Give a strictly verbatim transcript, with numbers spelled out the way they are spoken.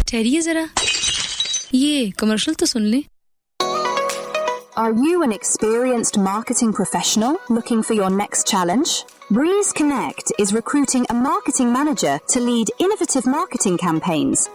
ठहरिए जरा, ये कमर्शियल तो सुन ले। Are you an experienced marketing professional looking for your next challenge? Breeze Connect is recruiting a marketing manager to lead innovative marketing campaigns